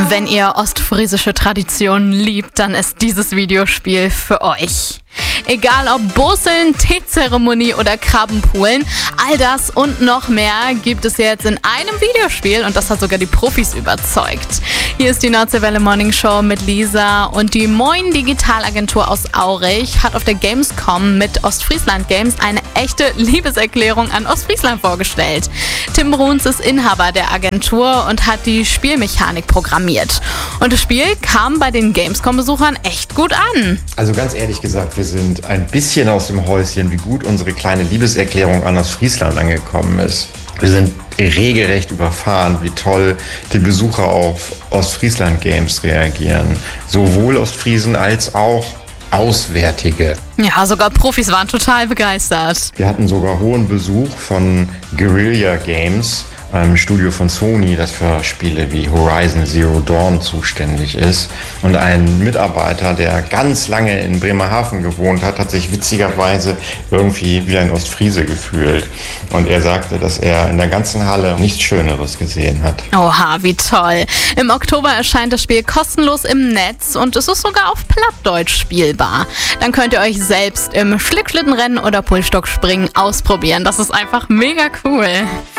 Wenn ihr ostfriesische Traditionen liebt, dann ist dieses Videospiel für euch. Egal ob Boseln, Teezeremonie oder Krabbenpoolen, all das und noch mehr gibt es jetzt in einem Videospiel und das hat sogar die Profis überzeugt. Hier ist die Nordseewelle Morning Show mit Lisa und die Moin Digitalagentur aus Aurich hat auf der Gamescom mit Ostfriesland Games eine echte Liebeserklärung an Ostfriesland vorgestellt. Tim Bruns ist Inhaber der Agentur und hat die Spielmechanik programmiert. Und das Spiel kam bei den Gamescom-Besuchern echt gut an. Also ganz ehrlich gesagt, wir sind ein bisschen aus dem Häuschen, wie gut unsere kleine Liebeserklärung an Ostfriesland angekommen ist. Wir sind regelrecht überfahren, wie toll die Besucher auf Ostfriesland Games reagieren. Sowohl Ostfriesen als auch Auswärtige. Ja, sogar Profis waren total begeistert. Wir hatten sogar hohen Besuch von Guerrilla Games, einem Studio von Sony, das für Spiele wie Horizon Zero Dawn zuständig ist. Und ein Mitarbeiter, der ganz lange in Bremerhaven gewohnt hat, hat sich witzigerweise irgendwie wie ein Ostfriese gefühlt. Und er sagte, dass er in der ganzen Halle nichts Schöneres gesehen hat. Oha, wie toll. Im Oktober erscheint das Spiel kostenlos im Netz und es ist sogar auf Plattdeutsch spielbar. Dann könnt ihr euch selbst im Schlickschlittenrennen oder Pulstockspringen ausprobieren. Das ist einfach mega cool.